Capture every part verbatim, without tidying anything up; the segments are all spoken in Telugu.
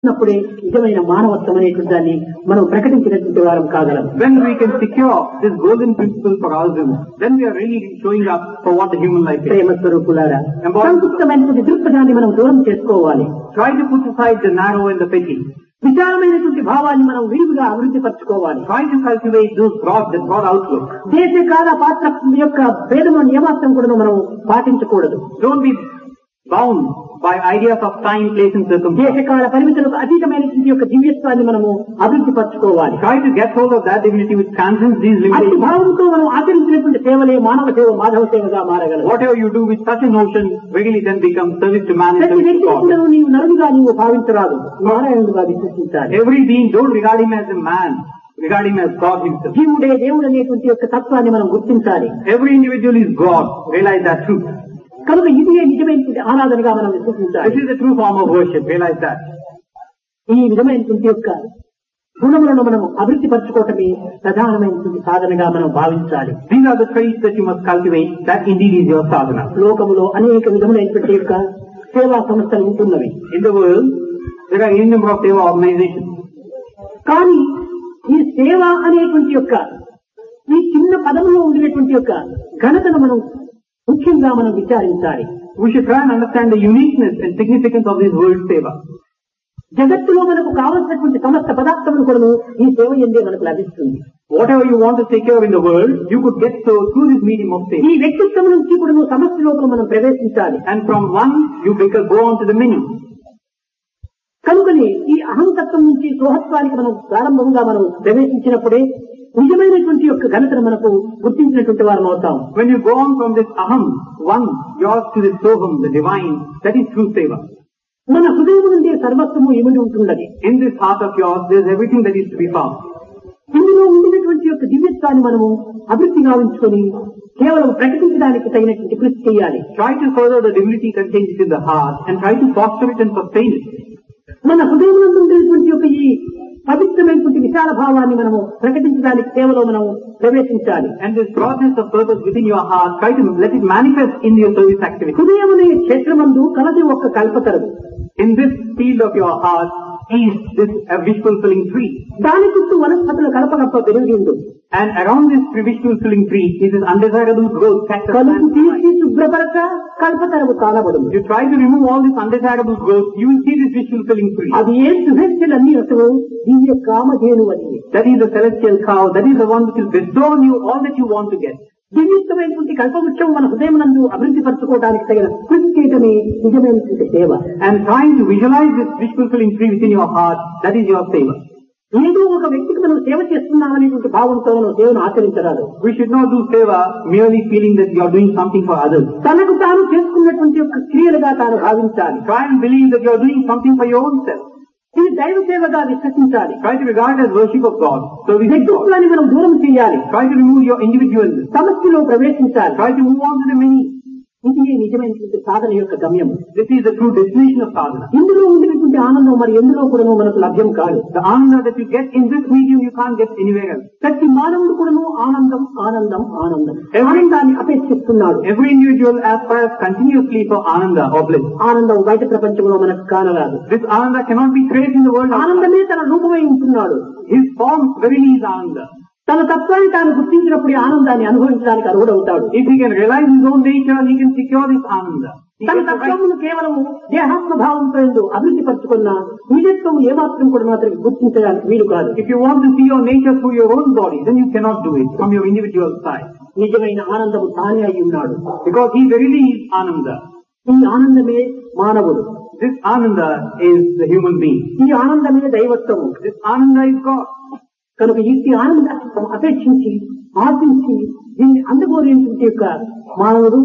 అప్పుడే నిజమైన మానవత్వం అనేటువంటి దాన్ని మనం ప్రకటించినటువంటి వారం కాగలం. When we can secure this golden principle for ourselves, then we are really showing up for what the human life is. ప్రేమ స్వరూపులారా, సంకుచితమైనటువంటి దృక్పథాన్ని మనం దూరం చేసుకోవాలి. Try to put aside the narrow and the petty. విశాలమైనటువంటి భావాన్ని మనం విరివిగా అభివృద్ధి పరచుకోవాలి. Try to cultivate those broad, that broad outlook. దేశ కాల పాత్ర యొక్క భేదము నియమాత్రం కూడా మనం పాటించకూడదు. Don't be bound by ideas of time, place and circumstance. దేశకాల పరిమితులకు అతీతమైనటువంటి యొక్క దివ్యత్వాన్ని మనము అభివృద్ధి పరచుకోవాలి. Try to get hold of that divinity which transcends these అతి limitations. భావంతో మనం ఆచరించినటువంటి సేవలే మానవ సేవ, మాధవ సేవగా మారగలదు. Whatever you do with such a notion really then becomes service to man and ప్రతి service వ్యక్తి to God. కూడా నీవు నరుడుగా నీవు భావించరాదు, నారాయణుడుగా విశ్వసించాలి. Every being, don't regard him as a man, regard him as God himself. జీవుడే దేవుడు అనేటువంటి యొక్క తత్వాన్ని మనం గుర్తించాలి. Every individual is God. Realize that truth. కనుక ఇది నిజమైనటువంటి ఆరాధనగా మనం విశ్వసించాలి. This is the true form of worship. Realize that. ఈ విధమైనటువంటి యొక్క గుణములను మనం అభివృద్ధి పరచుకోవటమే ప్రధానమైనటువంటి సాధనగా మనం భావించాలి. These are the traits that you must cultivate. That indeed is your sadhana. లోకములో అనేక విధములైనటువంటి యొక్క సేవా సంస్థలు ఉంటున్నవి. In the world, there are any number of seva organizations. కానీ ఈ సేవ అనేటువంటి యొక్క ఈ చిన్న పదములో ఉండినటువంటి యొక్క ఘనతను మనం ముఖ్యంగా మనం విచారించాలి. We should try and understand the uniqueness and significance of this word seva. జగత్తులో మనకు కావలసినటువంటి సమస్త పదార్థములు కూడా ఈ సేవ ఎందే మనకు లభిస్తుంది. Whatever you want to secure in the world, you could get so through this medium of seva. ఈ వ్యక్తిత్వం నుంచి కూడా సమస్య లోపల మనం ప్రవేశించాలి. And from one, you become, go on to the many. కనుకని ఈ అహంతత్వం నుంచి సోహత్వానికి మనం ప్రారంభంగా మనం ప్రవేశించినప్పుడే నిజమైనటువంటి యొక్క ఘనతను మనకు గుర్తించినటువంటి వారం అవుతాం. When you go on from this aham, one, yours to this soham, the divine, that is true seva. మన హృదయం నుండి సర్వస్వము ఇమిడి ఉంటున్నది. In this heart of yours, there is everything that is to be found. ఇందులో ఉండినటువంటి యొక్క దివ్యత్వాన్ని మనము అభివృద్ధి గావించుకొని కేవలం ప్రకటించడానికి తగినటువంటి కృషి చేయాలి. Try to further the divinity contained in the heart and try to foster it and sustain it. మన హృదయం నుండి ఉండేటువంటి యొక్క ఈ పవిత్రమైనటువంటి విశాల భావాన్ని మనము ప్రకటించడానికి సేవలో మనము ప్రవేశించాలి. And this broadness of purpose within your heart, try to let it manifest in your service activity. హృదయమనే క్షేత్రమందు కలది ఒక్క Kalpataru. In this field of your heart is this a wish fulfilling tree. దాని చుట్టూ వనస్పతుల కల్పకప్ప పెరిగి ఉంది. And around this wish fulfilling tree is this undesirable growth. కలుపు తీసి శుభ్రపరచ కల్పతరము కాలబడు. You try to remove all this undesirable growth, you will see this wish fulfilling tree. అది ఏ సుహెచ్చలన్నీ అసలు దివ్య కామధేను అది. That is the celestial cow. That is the one which will bestow on you all that you want to get. దివ్యమైనటువంటి కల్పవృక్షం మన హృదయం నందు అభివృద్ధి పరచుకోవడానికి తగిన కృషి చేయటమే నిజమైనటువంటి సేవ. And trying to visualize this wish fulfilling tree within your heart, that is your seva. ఏదో ఒక వ్యక్తికి మనం సేవ చేస్తున్నామనేటువంటి భావంతో మనం సేవను ఆచరించరాదు. We should not do seva merely feeling that you are doing something for others. తనకు తాను చేసుకున్నటువంటి యొక్క క్రియలుగా తాను భావించాలి. Try and believe that you are doing something for your own self. ఇది దైవ సేవగా విశ్వసించాలి. Try to regard it as worship of God. So we వ్యక్తిత్వాన్ని మనం దూరం చేయాలి. Try to remove your individualism. సమస్యలో ప్రవేశించాలి. Try to move on to the many. ఇది నిజమైనటువంటి సాధన యొక్క గమ్యం. This is the true destination of sadhana. ఇందులో ఉండినటువంటి ఆనందం మరి ఎందులో కూడా మనకు లభ్యం కాదు. The ananda that you get in this medium you can't get anywhere else. ప్రతి మానవుడు కూడాను ఆనందం ఆనందం ఆనందం ఆనందాన్ని అపేక్షిస్తున్నాడు. Every individual aspires continuously for ananda or bliss. ఆనందం బయట ప్రపంచంలో మనకు కానరాదు. This ananda cannot be traced in the world. ఆనందమే తన రూపమై ఉంటున్నాడు. His form verily is ananda. తన తత్వాన్ని తాను గుర్తించినప్పుడు ఆనందాన్ని అనుభవించడానికి అర్హుడవుతాడు. If he can realize his own nature, he can secure this ananda. తన తత్వమును కేవలము దేహాత్మభావంతో అభివృద్ధి పరచుకున్న నిజత్వం ఏమాత్రం కూడా మాత్రం గుర్తించడానికి వీలు కాదు. If you want to see your nature through your own body, then you cannot do it from your individual side. నిజమైన ఆనందము తానే అయి ఉన్నాడు. Because he verily is ananda. ఈ ఆనందమే మానవుడు. This ananda is the human being. ఈ ఆనందమే దైవత్వము. This ananda is God. కనుక ఈ ఆనందం అపేక్షించి ఆశించి దీన్ని అందుకోలేటువంటి యొక్క మానవుడు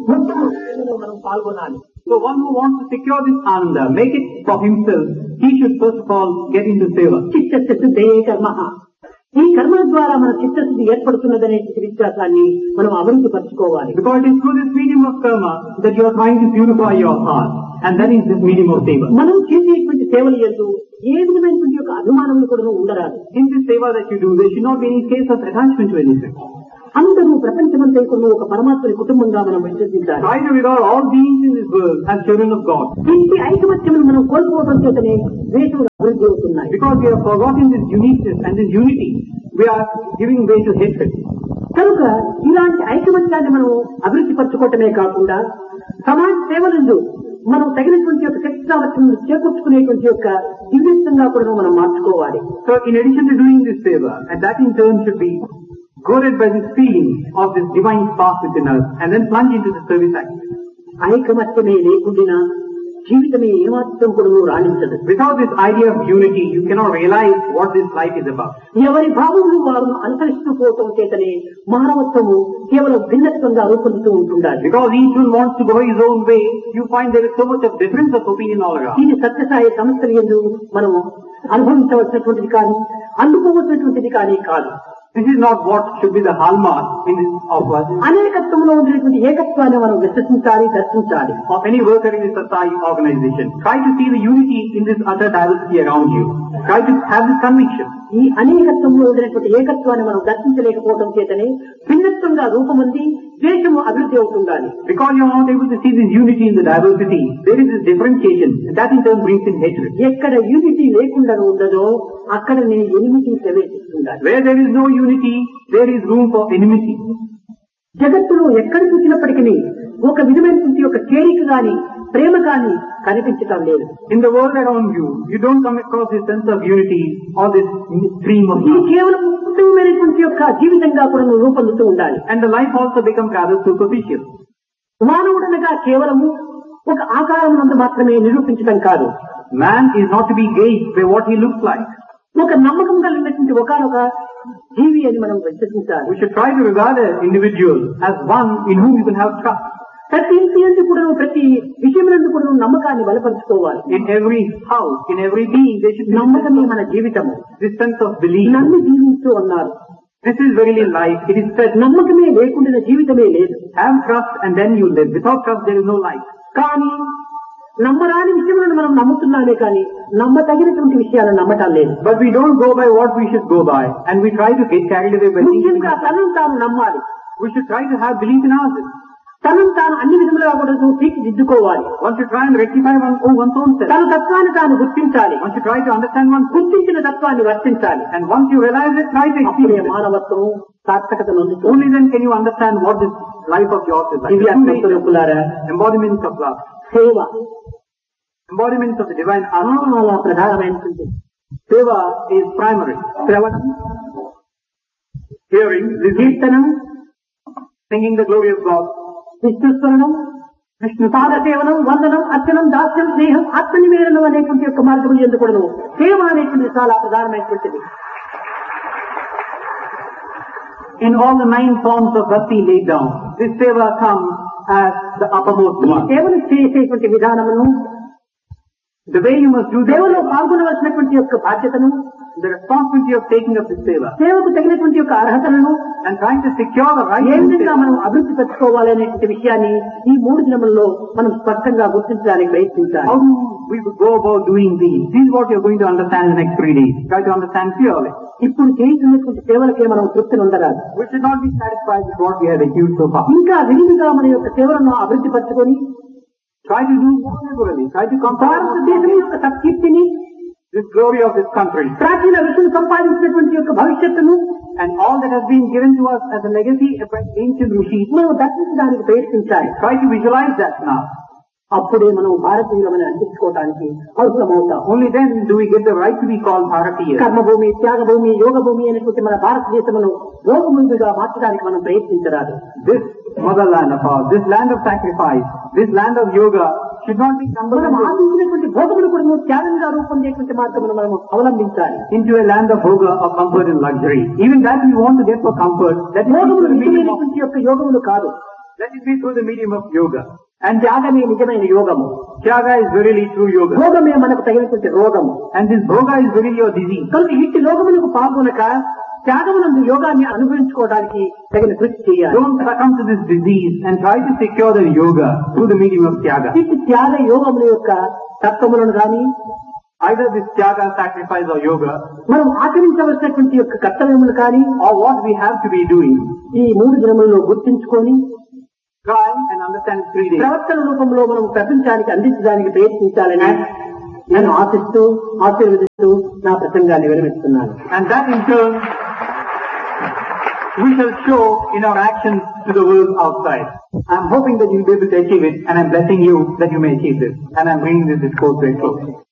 మనం పాల్గొనాలి. So one who wants to secure this ananda, make it for himself, he should first of all get into seva. చిత్తశుద్ధే కర్మ. ఈ కర్మల ద్వారా మన చిత్తశుద్ధి ఏర్పడుతున్నదనే విశ్వాసాన్ని మనం అభివృద్ధి పరచుకోవాలి. Because it is through this medium of karma that you are trying to purify your heart, and that is this medium of seva. మనం చేసేటువంటి సేవలు ఎందు ఏ విధమైనటువంటి యొక్క అభిమానములు కూడా ఉండరాదు. In this seva that you do, there should not be any case of attachment to anything. అందరూ ప్రపంచమంతా కూడా ఒక పరమాత్మని కుటుంబంగా మనం విశ్వసించాలి. Try to regard all beings in this world as children of God. ఇంటి ఐకమత్యమును మనం కోల్పోవడం చేతనే ద్వేషములు అభివృద్ధి అవుతున్నాయి. Because we have forgotten this uniqueness and this unity, we are giving way to hatred. కనుక ఇలాంటి ఐకమత్యాన్ని మనం అభివృద్ధి పరచుకోవటమే కాకుండా సమాజ సేవలందు మనం తగినటువంటి యొక్క శక్తి సామర్థ్యం చేకూర్చుకునేటువంటి యొక్క దివ్యంగా కూడా మనం మార్చుకోవాలి. So in addition to doing this favor, and that in turn should be goaded by this feeling of this divine spark within us, and then plunge into the service act. ఐకమత్యమే లేకుండా జీవితమే ఏమాత్రం కూడా రాణించదు. Without this idea of unity, you cannot realize what this life is about. ఎవరి భావములు వారు అనుసరిస్తూ పోవటం చేతనే మానవత్వము కేవలం భిన్నత్వంగా రూపొందుతూ ఉంటుండాలి. Because each one wants to go his own way, you find there is so much of difference of opinion all around. ఇది సత్యసాయి సంస్థల యందు మనం అనుభవించవలసినటువంటిది కానీ అందుకోవలసినటువంటిది కానీ కాదు. This is not what should be the hallmark in this of us. అనేకత్వంలో ఉండేటువంటి ఏకత్వాన్ని మనం విశ్వసించాలి, దర్శించాలి. Of any worker in this society organization, try to see the unity in this utter diversity around you. Try to have this conviction. ఈ అనేకత్వంలో ఉండేటువంటి ఏకత్వాన్ని మనం దర్శించలేకపోవడం చేతనే భిన్నత్వంగా రూపొంది ద్వేషము అభివృద్ధి అవుతుండాలి. Because you are not able to see this unity in the diversity, there is this differentiation, and that in turn brings in hatred. ఎక్కడ యూనిటీ లేకుండా ఉండదో అక్కడ నేను ఎనిమిది ప్రవేశిస్తుండాలి. Where there is no unity, there is room for enmity. జగత్తులో ఎక్కడ చూసినప్పటికీ ఒక విధమైనటువంటి ఒక చేరిక గాని ప్రేమ గాని కనిపించటం లేదు. In the world around you, you don't come across this sense of unity or this stream of ఇది love. కేవలం ఉత్తమమైనటువంటి యొక్క జీవితంగా కూడా నువ్వు రూపొందుతూ ఉండాలి. And the life also becomes rather superficial. మానవుడనగా కేవలము ఒక ఆకారం నందు మాత్రమే నిరూపించడం కాదు. Man is not to be gauged by what he looks like. ఒక నమ్మకం కలిగినటువంటి ఒకనొక జీవి అని మనం విశ్వసించాలి. We should try to regard an individual as one in whom you can have trust. ప్రతి ఇంటి ఎందుకు కూడా ప్రతి విషయం ఎందుకు కూడా నమ్మకాన్ని బలపరుచుకోవాలి. In every house, in every being, there should be నమ్మకమే మన జీవితము. this sense of belief. నమ్మి జీవించు అన్నారు. This is verily life. It is said, నమ్మకమే లేకుండా జీవితమే లేదు. have trust and then you live. Without trust, there is no life. కానీ నమ్మరాని విషయాలను మనం నమ్ముతున్నామే కానీ నమ్మతగినటువంటి విషయాలను నమ్మటం లేదు. But we don't go by what we should go by, and we try to get carried away by thinking. ముఖ్యంగా తనను తాను నమ్మాలి. We should try to have belief in ourselves. తనను తాను అన్ని విధములుగా కూడా తీర్చిదిద్దుకోవాలి. One should try and rectify one, oh, one's own self. తన తత్వాన్ని తాను గుర్తించాలి. One should try to understand one. గుర్తించిన తత్వాన్ని వర్తించాలి. And once you realize it, try to అప్పుడే experience it. మానవత్వం సార్థకత నొందుతుంది. Only then can you understand what this life of yours is like. ఇవి అంతకులారా Embodiments of love. సేవ Embodiments of the divine art. చాలా ప్రధానమైనటువంటి. Seva is primary. శ్రవణం, Hearing, listening, కీర్తనం, singing the glory of God. విష్ణుస్మరణం, Vishnu పాద సేవనం, వందనం, అర్చనం, దాస్యం, స్నేహం, ఆత్మనివేదనం అనేటువంటి యొక్క మార్గం ఎందుకు సేవ అనేటువంటిది చాలా ప్రధానమైనటువంటిది. In all the nine forms of bhakti laid down, this seva comes as the uppermost ఈ one. సేవలు చేసేటువంటి విధానమును, The way you must do సేవలో this, పాల్గొనవలసినటువంటి యొక్క బాధ్యతను, the responsibility of taking up this seva, సేవకు తగినటువంటి యొక్క అర్హతలను and trying to secure the right A to విధంగా seva. మనం అభివృద్ధి పెట్టుకోవాలి అనేటువంటి విషయాన్ని ఈ మూడు దినములలో మనం స్పష్టంగా గుర్తించడానికి ప్రయత్నించాలి. How do we go about doing these? This is what you are going to understand in the next three days. Try to understand clearly. ఇప్పుడు చేస్తున్నటువంటి సేవలకే మనం తృప్తిని ఉండరాదు. We should not be satisfied with what we have achieved so far. ఇంకా విరివిగా మన యొక్క సేవలను అభివృద్ధి పరచుకొని Try to do more liberally. Try to compare భారతదేశం యొక్క సత్కీర్తిని, this glory of this country ప్రాచీన ఋషులు సంపాదించినటువంటి యొక్క భవిష్యత్తును and all that has been given to us as a legacy by ancient rishis. మనం దర్శించడానికి ప్రయత్నించాలి. Try to visualize that now. అప్పుడే మనం భారతీయులమని అందించుకోవడానికి అవసరమవుతాం. Only then do we get the right to be called Bharatiya. కర్మభూమి, Thyagabhoomi, యోగ భూమి అనేటువంటి మన భారతదేశమును యోగభూమిగా మార్చడానికి మనం ప్రయత్నించరాదు. This motherland of ours, this land of sacrifice, this land of yoga should not be మనం converted ఆశించినటువంటి భోగములు కూడా త్యాగంగా రూపొందేటువంటి మార్గమును మనం అవలంబించాలి. into a land of yoga, of comfort and luxury. Even that we want to get for comfort, that is యోగములు through the medium of, నిజమైనటువంటి యొక్క యోగములు కాదు. let it be through the medium of yoga. And త్యాగమే నిజమైన యోగము. Tyaga is verily true yoga. రోగమే మనకు తగినటువంటి రోగము. And this bhoga is verily your disease. కనుక ఇట్టి రోగములకు పాల్గొనక త్యాగమునందు యోగాన్ని అనుభవించుకోవడానికి తగిన కృషి చేయాలి. Don't succumb to this disease and try to secure the yoga through the medium of tyaga. ఇట్టి త్యాగ యోగముల యొక్క తత్వములను గాని either this tyaga, sacrifice or yoga, మనం ఆచరించవలసినటువంటి యొక్క కర్తవ్యములు కానీ or what we have to be doing, ఈ మూడు దినములలో గుర్తించుకొని try and understand three days. ప్రవర్తన రూపంలో మనం ప్రపంచానికి అందించడానికి ప్రయత్నించాలని నేను ఆశిస్తూ ఆశీర్వదిస్తూ నా ప్రసంగాన్ని విరమిస్తున్నాను. And that in turn we shall show in our actions to the world outside. I am hoping that you will be able to achieve it, and I am blessing you that you may achieve this. And I am bringing this discourse to a close.